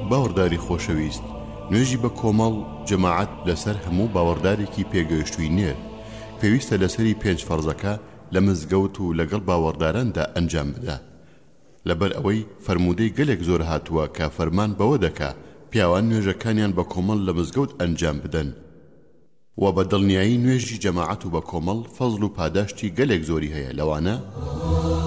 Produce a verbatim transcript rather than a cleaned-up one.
باوەڕداری خۆشەویست، نوێژی بە کۆمەڵ جەماعەت لەسەر هەموو باوەڕدارێکی پێگەیشتووی نێر پێویستە لەسەری پێنج فەرزەکە لە مزگەوت و لەگەڵ باوەڕداراندا ئەنجام بدە. لەبەر ئەوەی فەرموودەی گەلێک زۆر هاتووە کە فەرمان بەوە دەکا پیاوان نوێژەکانیان بە کۆمەڵ لە مزگەوت ئەنجام بدەن و بە دڵنیایی نوێژی جەماعەت و بە کۆمەڵ فەزڵ و پاداشتی گەلێک زۆری هەیە. لەوانە